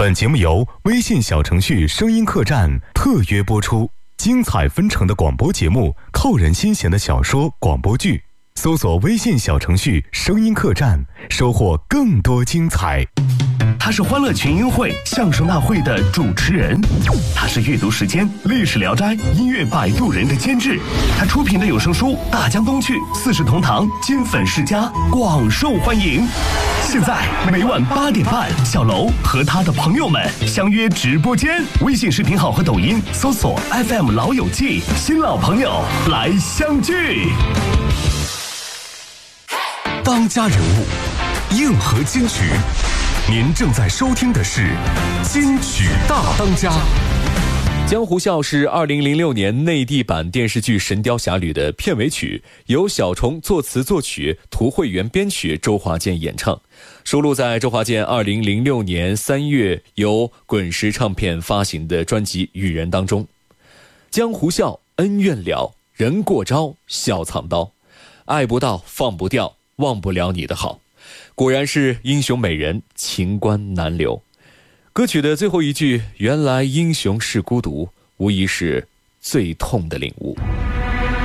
本节目由微信小程序声音客栈特约播出，精彩纷呈的广播节目，扣人心弦的小说广播剧，搜索微信小程序声音客栈，收获更多精彩。 他是欢乐群英会相声大会的主持人，他是阅读时间历史聊斋音乐摆渡人的监制，他出品的有声书《大江东去》四世同堂金粉世家广受欢迎。现在每晚8点半，小楼和他的朋友们相约直播间，微信视频号和抖音搜索 FM 老友记，新老朋友来相聚。 当家人物，硬核金曲。您正在收听的是金曲大当家。 江湖笑是2006年内地版电视剧《神雕侠侣》的片尾曲，由小虫作词作曲，涂慧源编曲，周华健演唱，收录在周华健2006年3月由滚石唱片发行的专辑《雨人》当中。江湖笑，恩怨了，人过招，笑藏刀，爱不到，放不掉，忘不了你的好。果然是英雄美人，情关难留。歌曲的最后一句，原来英雄是孤独，无疑是最痛的领悟。